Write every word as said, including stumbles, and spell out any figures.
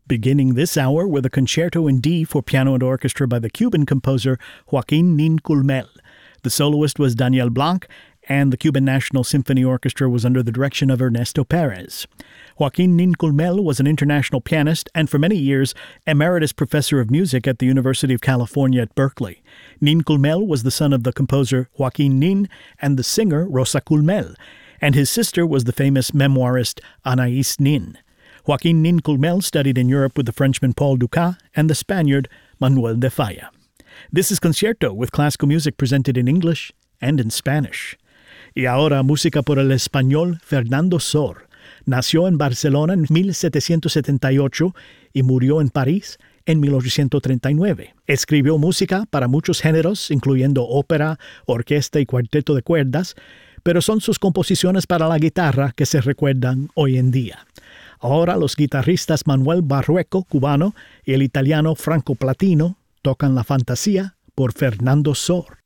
beginning this hour with a concerto in D for piano and orchestra by the Cuban composer Joaquin Nin Culmel. The soloist was Daniel Blanc, and the Cuban National Symphony Orchestra was under the direction of Ernesto Perez. Joaquin Nin Culmel was an international pianist and for many years emeritus professor of music at the University of California at Berkeley. Nin Culmel was the son of the composer Joaquin Nin and the singer Rosa Culmel, and his sister was the famous memoirist Anaïs Nin. Joaquin Nin Culmel studied in Europe with the Frenchman Paul Dukas and the Spaniard Manuel de Falla. This is Concierto with classical music presented in English and in Spanish. Y ahora música por el español Fernando Sor. Nació en Barcelona en mil setecientos setenta y ocho y murió en París en mil ochocientos treinta y nueve. Escribió música para muchos géneros, incluyendo ópera, orquesta y cuarteto de cuerdas, pero son sus composiciones para la guitarra que se recuerdan hoy en día. Ahora los guitarristas Manuel Barrueco, cubano, y el italiano Franco Platino tocan la fantasía por Fernando Sor.